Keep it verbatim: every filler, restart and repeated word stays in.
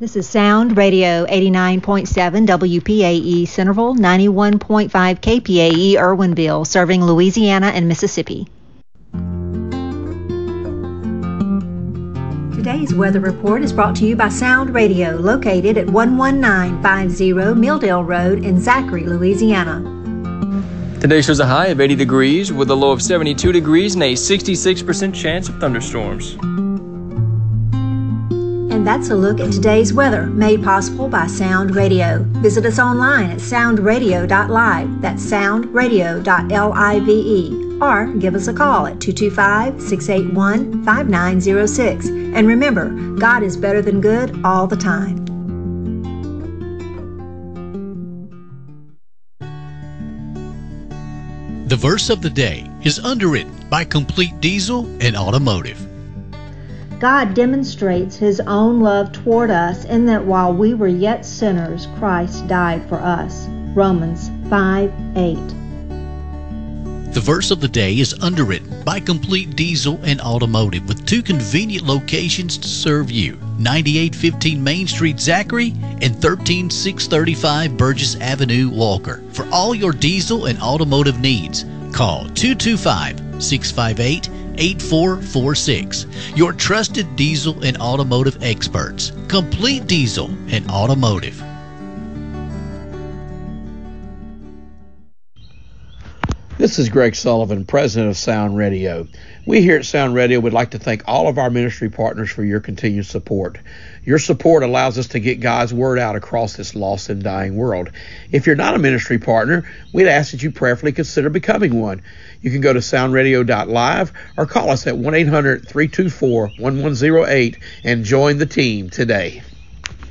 This is Sound Radio eighty-nine point seven W P A E Centerville, ninety-one point five K P A E Irwinville, serving Louisiana and Mississippi. Today's weather report is brought to you by Sound Radio, located at one one nine five zero Milldale Road in Zachary, Louisiana. Today shows a high of eighty degrees with a low of seventy-two degrees and a sixty-six percent chance of thunderstorms. And that's a look at today's weather, made possible by Sound Radio. Visit us online at sound radio dot live. That's sound radio dot live. Or give us a call at two two five, six eight one, five nine zero six. And remember, God is better than good all the time. The verse of the day is underwritten by Complete Diesel and Automotive. God demonstrates His own love toward us in that while we were yet sinners, Christ died for us. Romans five eight. The verse of the day is underwritten by Complete Diesel and Automotive with two convenient locations to serve you, ninety-eight fifteen Main Street, Zachary, and thirteen six thirty-five Burgess Avenue, Walker. For all your diesel and automotive needs, call two two five, six five eight, eight four four six. Your trusted diesel and automotive experts, Complete Diesel and Automotive. This is Greg Sullivan, president of Sound Radio. We here at Sound Radio would like to thank all of our ministry partners for your continued support. Your support allows us to get God's word out across this lost and dying world. If you're not a ministry partner, we'd ask that you prayerfully consider becoming one. You can go to sound radio dot live or call us at one eight hundred, three two four, one one zero eight and join the team today.